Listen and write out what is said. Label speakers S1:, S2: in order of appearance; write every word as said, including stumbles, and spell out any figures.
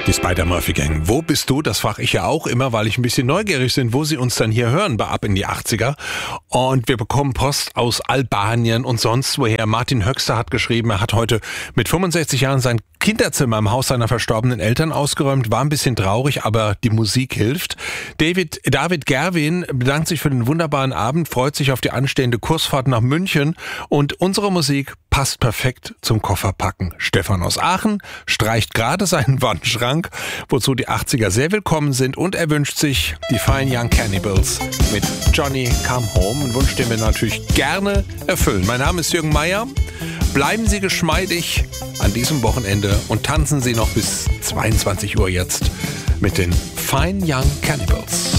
S1: Die Spider-Murphy Gang. Wo bist du? Das frage ich ja auch immer, weil ich ein bisschen neugierig bin, wo sie uns dann hier hören bei Ab in die achtziger. Und wir bekommen Post aus Albanien und sonst woher. Martin Höxter hat geschrieben, er hat heute mit fünfundsechzig Jahren sein Kinderzimmer im Haus seiner verstorbenen Eltern ausgeräumt. War ein bisschen traurig, aber die Musik hilft. David, David Gerwin bedankt sich für den wunderbaren Abend, freut sich auf die anstehende Kursfahrt nach München und unsere Musik passt perfekt zum Kofferpacken. Stefan aus Aachen streicht gerade seinen Wandschrank, wozu die achtziger sehr willkommen sind, und er wünscht sich die Fine Young Cannibals mit Johnny Come Home. Ein Wunsch, den wir natürlich gerne erfüllen. Mein Name ist Jürgen Meier. Bleiben Sie geschmeidig an diesem Wochenende und tanzen Sie noch bis zweiundzwanzig Uhr jetzt mit den Fine Young Cannibals.